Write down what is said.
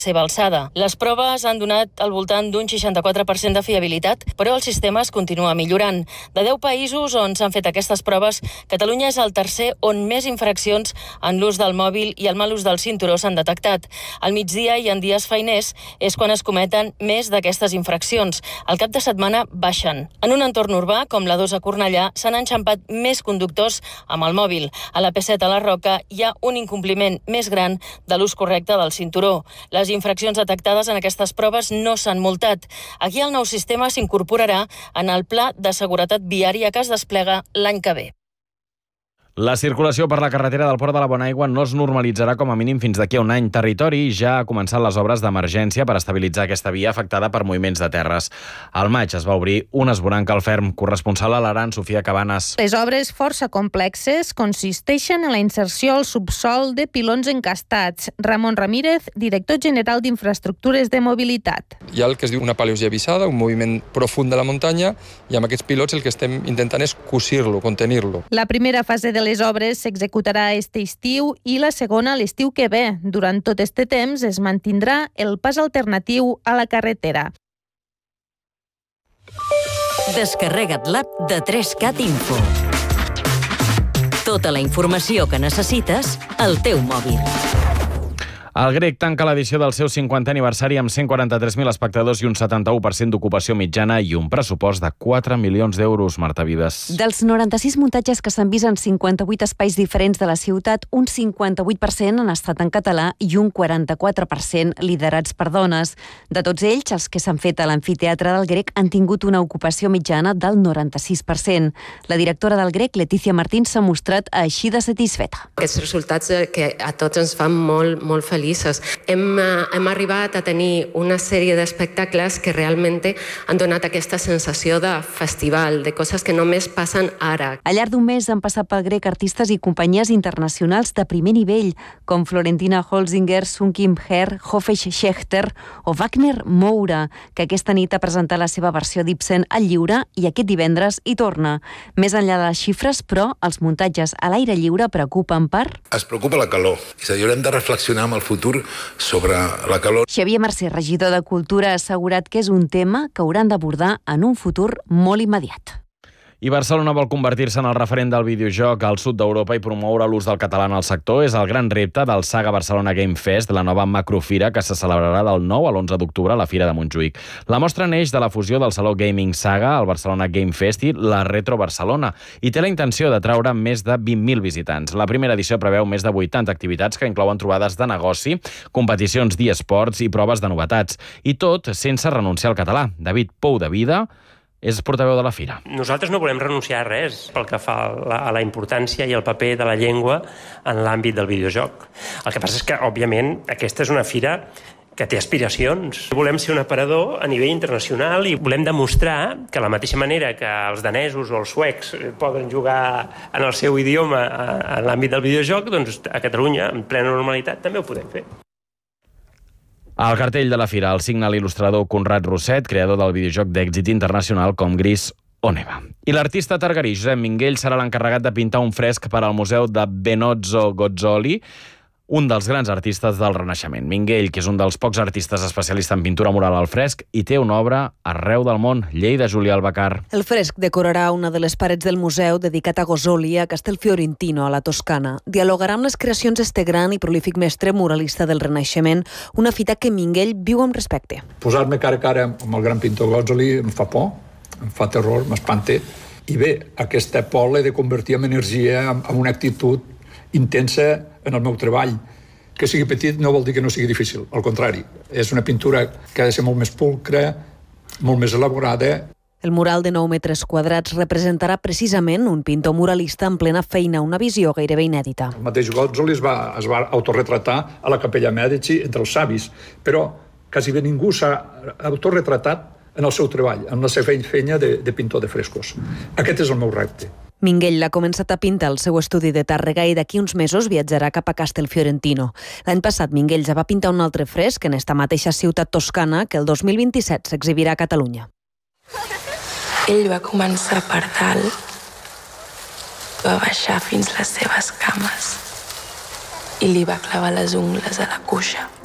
seva alçada. Les proves han donat al voltant d'un 64% de fiabilitat, però el sistema es continua millorant. De 10 països on s'han fet aquestes proves, Catalunya és el tercer on més infraccions en l'ús del mòbil i el mal ús del cinturó s'han detectat. Al migdia i en dies feiners és quan es cometen més d'aquestes infraccions. Al cap de setmana baixen. En un entorn urbà, com la 2 a Cornellà, s'han enxampat més conductors amb el mòbil. A la P7 a la Roca hi ha un incompliment més gran de l'ús correcte del cinturó. Les infraccions detectades en aquestes proves no s'han multat. Aquí el nou sistema s'incorporarà en el Pla de Seguretat Viària que es desplega l'any que ve. La circulació per la carretera del Port de la Bonaigua no es normalitzarà com a mínim fins d'aquí a un any. Territori ja ha començat les obres d'emergència per estabilitzar aquesta via afectada per moviments de terres. Al maig es va obrir un esvoranc al ferm. Corresponsal a l'Aran, Sofia Cabanes. Les obres força complexes consisteixen en la inserció al subsol de pilons encastats. Ramon Ramírez, director general d'Infraestructures de Mobilitat. Hi ha el que es diu una paleogevisada, un moviment profund de la muntanya, i amb aquests pilots el que estem intentant és cosir-lo, contenir-lo. La primera fase de les obres s'executarà este estiu i la segona l'estiu que ve. Durant tot este temps es mantindrà el pas alternatiu a la carretera. Descarrega't l'app de 3CAT Info. Tota la informació que necessites al teu mòbil. El grec tanca l'edició del seu 50è aniversari amb 143.000 espectadors i un 71% d'ocupació mitjana i un pressupost de 4 milions d'euros, Marta Vives. Dels 96 muntatges que s'han vist en 58 espais diferents de la ciutat, un 58% han estat en català i un 44% liderats per dones. De tots ells, els que s'han fet a l'amfiteatre del grec han tingut una ocupació mitjana del 96%. La directora del grec, Letícia Martín, s'ha mostrat així de satisfeta. Aquests resultats que a tots ens fan molt feliços. Hem arribat a tenir una sèrie d'espectacles que realment han donat aquesta sensació de festival, de coses que només passen ara. Al llarg d'un mes han passat pel grec artistes i companyies internacionals de primer nivell, com Florentina Holzinger, Sunkim Her, Hofesh Schechter o Wagner Moura, que aquesta nit ha presentat la seva versió d'Ibsen al lliure i aquest divendres hi torna. Més enllà de les xifres, però, els muntatges a l'aire lliure preocupen per... Es preocupa la calor. És a dir, haurem de reflexionar amb el futur sobre la calor. Xavier Mercè, regidor de Cultura, ha assegurat que és un tema que hauran d'abordar en un futur molt immediat. I Barcelona vol convertir-se en el referent del videojoc al sud d'Europa i promoure l'ús del català en el sector. És el gran repte del Saga Barcelona Game Fest, la nova macrofira que se celebrarà del 9 a l'11 d'octubre a la Fira de Montjuïc. La mostra neix de la fusió del Saló Gaming Saga, el Barcelona Game Fest i la Retro Barcelona, i té la intenció d'atraure més de 20.000 visitants. La primera edició preveu més de 80 activitats que inclouen trobades de negoci, competicions d'e-sports i proves de novetats. I tot sense renunciar al català. David Pou de Vida és portaveu de la fira. Nosaltres no volem renunciar a res pel que fa a la importància i el paper de la llengua en l'àmbit del videojoc. El que passa és que, òbviament, aquesta és una fira que té aspiracions. Volem ser un aparador a nivell internacional i volem demostrar que, de la mateixa manera que els danesos o els suecs poden jugar en el seu idioma en l'àmbit del videojoc, doncs a Catalunya, en plena normalitat, també ho podem fer. Al cartell de la fira el signa l'il·lustrador Conrad Rosset, creador del videojoc d'èxit internacional com Gris o Neva. I l'artista targarí Josep Minguell serà l'encarregat de pintar un fresc per al Museu de Benozzo Gozzoli, un dels grans artistes del Renaixement. Minguell, que és un dels pocs artistes especialistes en pintura mural al fresc, i té una obra arreu del món. Lleida, Julià Albacar. El fresc decorarà una de les parets del museu dedicat a Gozzoli, a Castelfiorentino, a la Toscana. Dialogarà amb les creacions d'este gran i prolífic mestre muralista del Renaixement, una fita que Minguell viu amb respecte. Posar-me cara a cara amb el gran pintor Gozzoli em fa por, em fa terror, m'espante. I bé, aquesta por l'he de convertir en energia, en una actitud intensa en el meu treball. Que sigui petit no vol dir que no sigui difícil, al contrari. És una pintura que ha de ser molt més pulcra, molt més elaborada. El mural de 9 metres quadrats representarà precisament un pintor muralista en plena feina, una visió gairebé inèdita. El mateix Gozzoli es va autorretratar a la Capella Mèdici entre els savis, però quasi bé ningú s'ha autorretratat en el seu treball, en la seva feina de pintor de frescos. Aquest és el meu repte. Minguell ha començat a pintar el seu estudi de Tàrrega i d'aquí uns mesos viatjarà cap a Castelfiorentino. L'any passat Minguell ja va pintar un altre fresc en esta mateixa ciutat toscana que el 2027 s'exhibirà a Catalunya. Ell va començar per dalt, va baixar fins les seves cames i li va clavar les ungles a la cuixa.